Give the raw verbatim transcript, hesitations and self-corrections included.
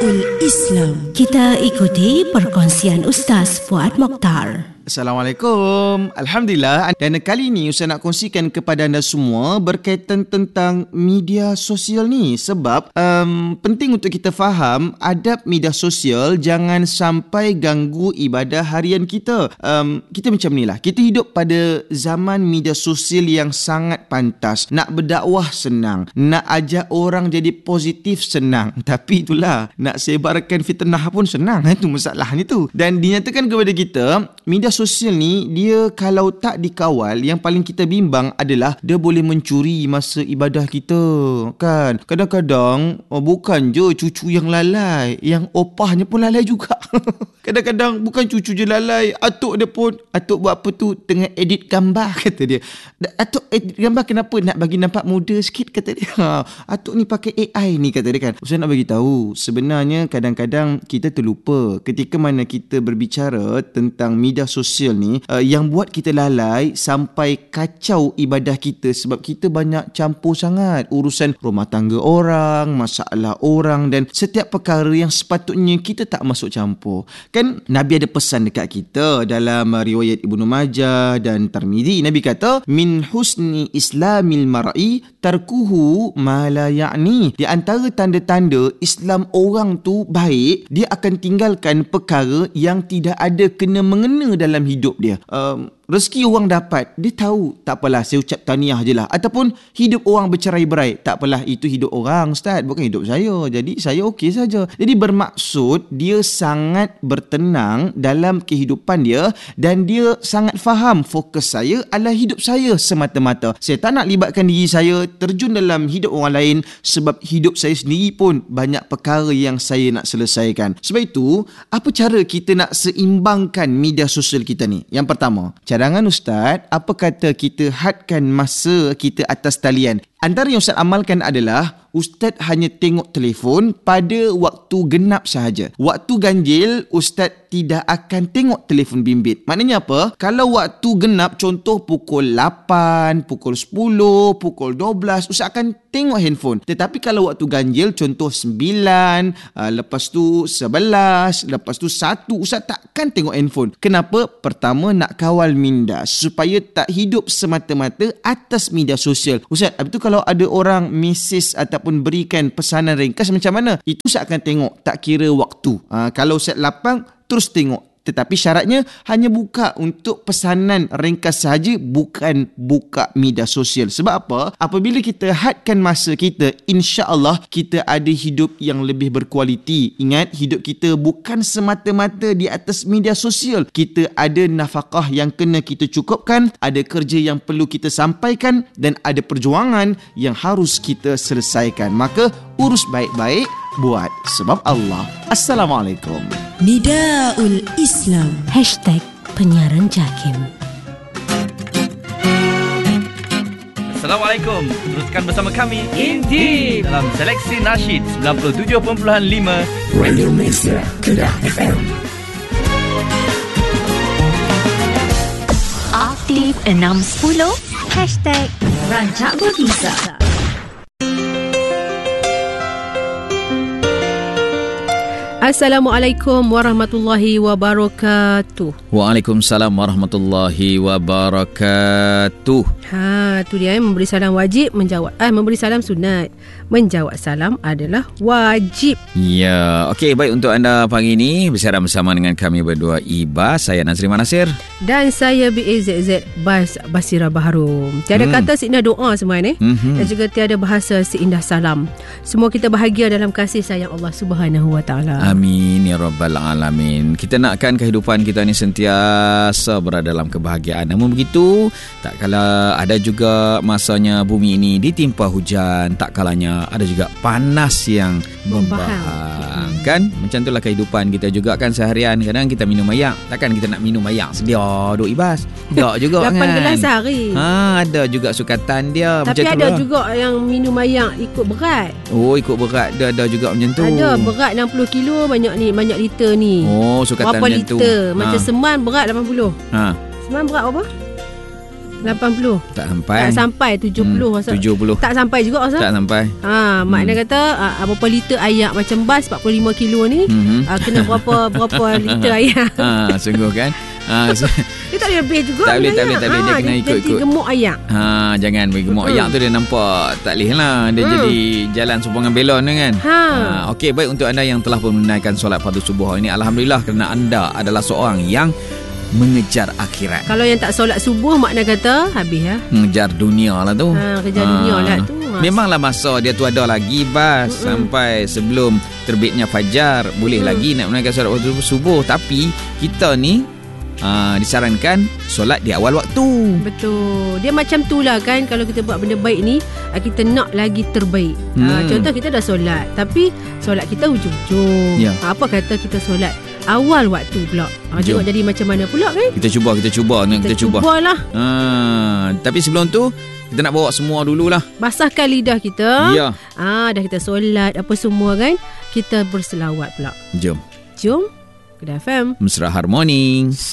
Nidaul Islam. Kita ikuti perkongsian Ustaz Fuad Mokhtar. Assalamualaikum. Alhamdulillah, dan kali ini Ustaz nak kongsikan kepada anda semua berkaitan tentang media sosial ni. Sebab um, penting untuk kita faham adab media sosial jangan sampai ganggu ibadah harian kita. Um, kita macam ni lah, kita hidup pada zaman media sosial yang sangat pantas. Nak berdakwah senang, nak ajak orang jadi positif senang. Tapi itulah, nak sebarkan fitnah pun senang. Itu masalahnya tu. Dan dinyatakan kepada kita, media sosial ni dia kalau tak dikawal, yang paling kita bimbang adalah dia boleh mencuri masa ibadah kita kan. Kadang-kadang oh, bukan je cucu yang lalai, yang opahnya pun lalai juga. Kadang-kadang bukan cucu je lalai, atuk dia pun, atuk buat apa tu, tengah edit gambar kata dia. Atuk edit gambar kenapa nak bagi nampak muda sikit kata dia. Ha, atuk ni pakai A I ni kata dia kan. Saya nak bagi tahu, sebenarnya kadang-kadang kita terlupa ketika mana kita berbicara tentang media sosial sosial ni uh, yang buat kita lalai sampai kacau ibadah kita, sebab kita banyak campur sangat urusan rumah tangga orang, masalah orang, dan setiap perkara yang sepatutnya kita tak masuk campur. Kan Nabi ada pesan dekat kita dalam uh, riwayat Ibnu Majah dan Tirmizi. Nabi kata, min husni islamil mar'i tarkuhu ma la ya'ni. Di antara tanda-tanda Islam orang tu baik, dia akan tinggalkan perkara yang tidak ada kena mengena dalam dalam hidup dia. Um, rezeki orang dapat, dia tahu, tak apalah, saya ucap tahniah je lah. Ataupun hidup orang bercerai-berai, tak apalah, itu hidup orang Ustaz, bukan hidup saya, jadi saya okey saja. Jadi bermaksud dia sangat bertenang dalam kehidupan dia, dan dia sangat faham fokus saya adalah hidup saya semata-mata. Saya tak nak libatkan diri saya terjun dalam hidup orang lain, sebab hidup saya sendiri pun banyak perkara yang saya nak selesaikan. Sebab itu, apa cara kita nak seimbangkan media sosial kita ni? Yang pertama, cadangan Ustaz, apa kata kita hadkan masa kita atas talian? Antara yang Ustaz amalkan adalah Ustaz hanya tengok telefon pada waktu genap sahaja. Waktu ganjil, Ustaz tidak akan tengok telefon bimbit. Maknanya apa? Kalau waktu genap, contoh pukul lapan, pukul sepuluh, pukul dua belas, Ustaz akan tengok handphone. Tetapi kalau waktu ganjil, contoh sembilan, lepas tu sebelas, lepas tu satu, Ustaz takkan tengok handphone. Kenapa? Pertama, nak kawal minda supaya tak hidup semata-mata atas media sosial. Ustaz, habis tu kalau ada orang mesej ataupun berikan pesanan ringkas macam mana? Itu Ustaz akan tengok, tak kira waktu. Ha, kalau Ustaz lapang, terus tengok. Tetapi syaratnya hanya buka untuk pesanan ringkas sahaja, bukan buka media sosial. Sebab apa? Apabila kita hadkan masa kita, insya-Allah kita ada hidup yang lebih berkualiti. Ingat, hidup kita bukan semata-mata di atas media sosial. Kita ada nafkah yang kena kita cukupkan, ada kerja yang perlu kita sampaikan, dan ada perjuangan yang harus kita selesaikan. Maka urus baik-baik, buat sebab Allah. Assalamualaikum. Nidaul Islam. Hashtag penyiaran JAKIM. Assalamualaikum. Teruskan bersama kami Inti dalam Seleksi Nasyid sembilan puluh tujuh perpuluhan lima Radio Malaysia Kedah F M. Aktif enam sepuluh. Hashtag Rancak Berbisa. Assalamualaikum warahmatullahi wabarakatuh. Waalaikumsalam warahmatullahi wabarakatuh. Ha, tu dia, memberi salam wajib, menjawab eh memberi salam sunat. Menjawab salam adalah wajib. Ya, okey, baik, untuk anda pagi ini bersama bersama dengan kami berdua, Ibas, saya Nazriman Nasir, dan saya B A Z Z Bas Basira Baharum. Tiada hmm. kata seindah doa semua ni, hmm. dan juga tiada bahasa seindah salam. Semua kita bahagia dalam kasih sayang Allah Subhanahu Wa Taala. Amin ya rabbal alamin. Kita nakkan kehidupan kita ni sentiasa berada dalam kebahagiaan. Namun begitu, tak kala ada juga masanya bumi ini ditimpa hujan, tak kalanya ada juga panas yang membahang. Kan? Macam itulah kehidupan kita juga kan seharian. Kadang kita minum air, takkan kita nak minum air sedia duk Ibas. Tak juga kan. lapan gelas sehari. Ha, ada juga sukatan dia. Tapi macam ada itulah juga yang minum air ikut berat. Oh, ikut berat. Ada, ada juga macam tu. Ada berat enam puluh kilo, banyak ni, banyak liter ni. Oh, sukatan berapa macam liter? tu. Macam ha. seman berat lapan puluh. Ha. Seman berat apa? lapan puluh. Tak sampai. Tak sampai tujuh puluh. Hmm, tujuh puluh. Tak sampai juga Ustaz. Tak sampai. Ha, maknanya hmm. kata uh, berapa liter ayak macam bas empat puluh lima kilo ni hmm. uh, kena berapa berapa liter ayak. Ha, sungguh kan? Ha, so, dia tak boleh lebih juga. Tak boleh, tak boleh, tak boleh. Dia ha, kena ikut-ikut. Jadi gemuk ayak. Ha, jangan bagi gemuk Hmm. ayak tu dia nampak tak leh lah. Dia Hmm. jadi jalan sumbangan belon tu kan. Ha. Ha, okey, baik untuk anda yang telah pun menunaikan solat fardu subuh ini, alhamdulillah kerana anda adalah seorang yang mengejar akhirat. Kalau yang tak solat subuh makna kata habis ya. Mengejar dunia lah tu. Ha, kejar dunia lah tu. Ha. Memanglah masa dia tu ada lagi bas Mm-mm. sampai sebelum terbitnya fajar. Boleh mm. lagi nak menunaikan solat fardu subuh. Tapi kita ni Uh, disarankan solat di awal waktu. Betul. Dia macam tu lah kan. Kalau kita buat benda baik ni, kita nak lagi terbaik. hmm. uh, Contoh kita dah solat, tapi solat kita hujung-hujung. yeah. uh, Apa kata kita solat awal waktu pula? uh, Tengok jadi macam mana pula kan. Kita cuba, kita cuba Kita, kita cuba cubalah. uh, Tapi sebelum tu kita nak bawa semua dululah. Basahkan lidah kita. Ya. Ah, dah kita solat apa semua kan. Kita berselawat pula. Jom Jom Kedah F M Mesra Harmoni.